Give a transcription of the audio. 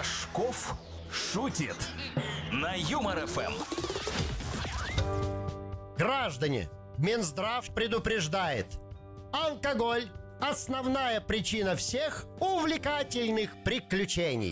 Рожков шутит на Юмор ФМ. Граждане, Минздрав предупреждает: алкоголь – основная причина всех увлекательных приключений.